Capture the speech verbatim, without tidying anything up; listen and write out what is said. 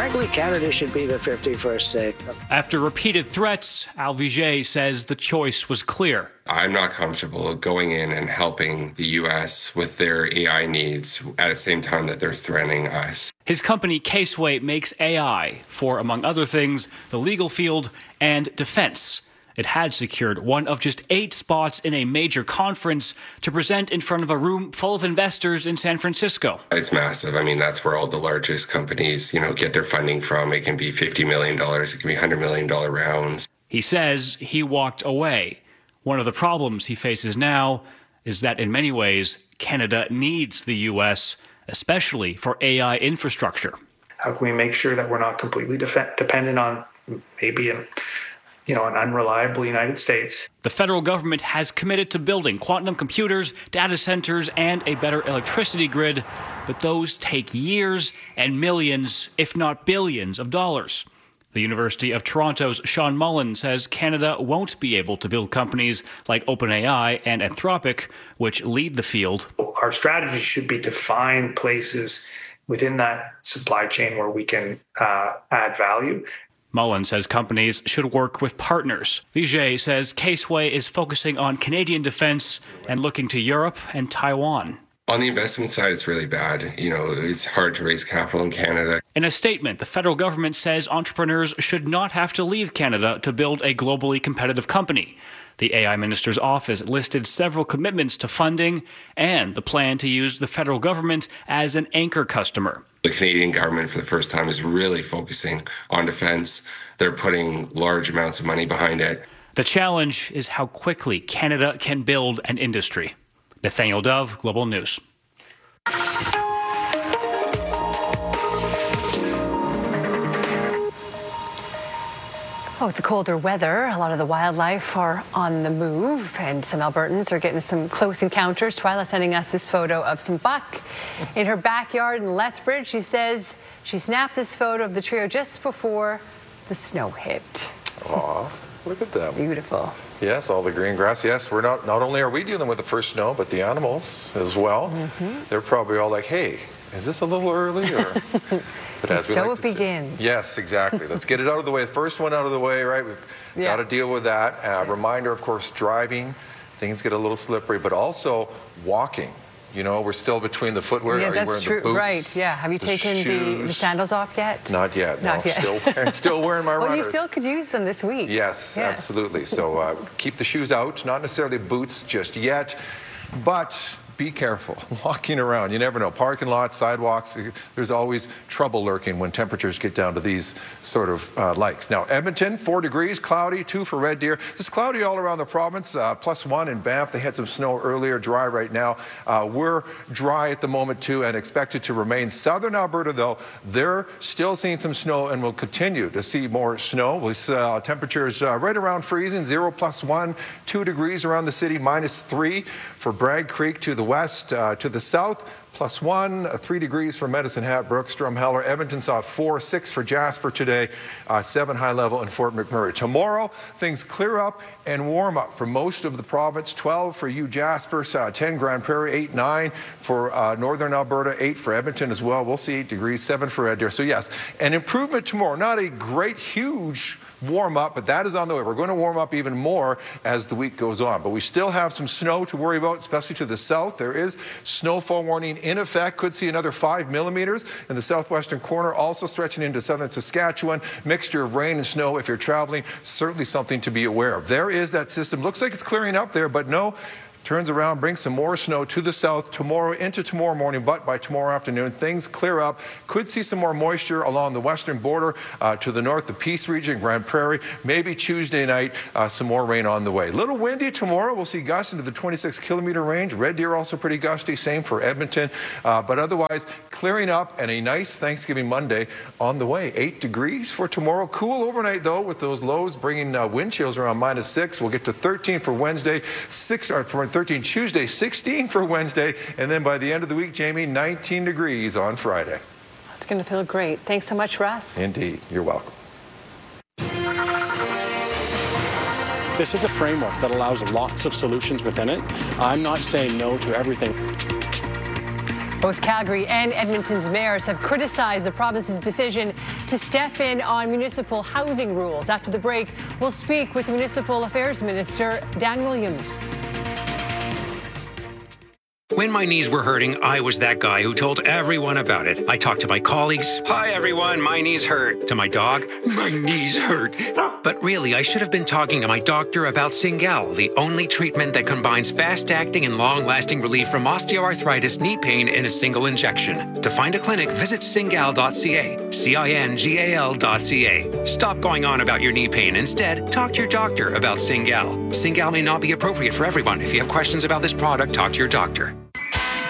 frankly, Canada should be the fifty-first state. After repeated threats, Al Vijay says the choice was clear. I'm not comfortable going in and helping the U S with their A I needs at the same time that they're threatening us. His company, Caseway, makes A I for, among other things, the legal field and defense. It had secured one of just eight spots in a major conference to present in front of a room full of investors in San Francisco. It's massive. I mean, that's where all the largest companies, you know, get their funding from. It can be fifty million dollars. It can be one hundred million dollars rounds. He says he walked away. One of the problems he faces now is that in many ways, Canada needs the U S, especially for A I infrastructure. How can we make sure that we're not completely def- dependent on maybe an you know, an unreliable United States? The federal government has committed to building quantum computers, data centers, and a better electricity grid, but those take years and millions, if not billions, of dollars. The University of Toronto's Sean Mullen says Canada won't be able to build companies like OpenAI and Anthropic, which lead the field. Our strategy should be to find places within that supply chain where we can uh, add value. Mullen says companies should work with partners. Vijay says Caseway is focusing on Canadian defense and looking to Europe and Taiwan. On the investment side, it's really bad. You know, it's hard to raise capital in Canada. In a statement, the federal government says entrepreneurs should not have to leave Canada to build a globally competitive company. The A I minister's office listed several commitments to funding and the plan to use the federal government as an anchor customer. The Canadian government, for the first time, is really focusing on defense. They're putting large amounts of money behind it. The challenge is how quickly Canada can build an industry. Nathaniel Dove, Global News. Oh, with the colder weather, a lot of the wildlife are on the move, and some Albertans are getting some close encounters. Twyla sending us this photo of some buck in her backyard in Lethbridge. She says she snapped this photo of the trio just before the snow hit. Aw, look at them. Beautiful. Yes, all the green grass. Yes, we're not, not only are we dealing with the first snow, but the animals as well. Mm-hmm. They're probably all like, hey, is this a little early? Or... But as we so like it to begins. Say, yes, exactly. Let's get it out of the way. The first one out of the way, right? We've yeah. got to deal with that. Uh, reminder, of course, driving. Things get a little slippery, but also walking. You know, we're still between the footwear. Yeah, Are that's you wearing true. the boots? Right, yeah. Have you the taken the, the sandals off yet? Not yet. Not no. yet. Still wearing, still wearing my well, runners. you still could use them this week. Yes, yeah. absolutely. So uh, keep the shoes out. Not necessarily boots just yet, but be careful walking around. You never know. Parking lots, sidewalks, there's always trouble lurking when temperatures get down to these sort of uh, likes. Now, Edmonton, four degrees, cloudy, two for Red Deer. It's cloudy all around the province, uh, plus one in Banff. They had some snow earlier, dry right now. Uh, we're dry at the moment, too, and expected to remain. Southern Alberta, though, they're still seeing some snow and will continue to see more snow. We saw temperatures uh, right around freezing, zero plus one, two degrees around the city, minus three for Bragg Creek to the west, uh, to the south, plus one, uh, three degrees for Medicine Hat, Brooks, Drumheller. Edmonton saw four, six for Jasper today, uh, seven high level in Fort McMurray. Tomorrow, things clear up and warm up for most of the province. twelve for you, Jasper, uh, ten Grand Prairie, eight, nine for uh, Northern Alberta, eight for Edmonton as well. We'll see eight degrees, seven for Red Deer. So yes, an improvement tomorrow. Not a great, huge warm up, but that is on the way. We're going to warm up even more as the week goes on, but we still have some snow to worry about, especially to the south. There is snowfall warning in effect. Could see another five millimeters in the southwestern corner, also stretching into southern Saskatchewan. Mixture of rain and snow if you're traveling, certainly something to be aware of. There is that system. Looks like it's clearing up there, but no, turns around, brings some more snow to the south tomorrow into tomorrow morning, but by tomorrow afternoon, things clear up. Could see some more moisture along the western border uh, to the north, the Peace region, Grand Prairie. Maybe Tuesday night, uh, some more rain on the way. Little windy tomorrow. We'll see gusts into the twenty-six kilometer range. Red Deer also pretty gusty. Same for Edmonton. Uh, but otherwise, clearing up and a nice Thanksgiving Monday on the way. Eight degrees for tomorrow. Cool overnight, though, with those lows bringing uh, wind chills around minus six. We'll get to thirteen for Wednesday, six or thirteen Tuesday, sixteen for Wednesday, and then by the end of the week, Jamie, nineteen degrees on Friday. It's going to feel great. Thanks so much, Russ. Indeed. You're welcome. This is a framework that allows lots of solutions within it. I'm not saying no to everything. Both Calgary and Edmonton's mayors have criticized the province's decision to step in on municipal housing rules. After the break, we'll speak with Municipal Affairs Minister Dan Williams. When my knees were hurting, I was that guy who told everyone about it. I talked to my colleagues. Hi, everyone. My knees hurt. To my dog. My knees hurt. But really, I should have been talking to my doctor about Cingal, the only treatment that combines fast-acting and long-lasting relief from osteoarthritis knee pain in a single injection. To find a clinic, visit cingal dot c a. C I N G A L dot C A. Stop going on about your knee pain. Instead, talk to your doctor about Cingal. Cingal may not be appropriate for everyone. If you have questions about this product, talk to your doctor.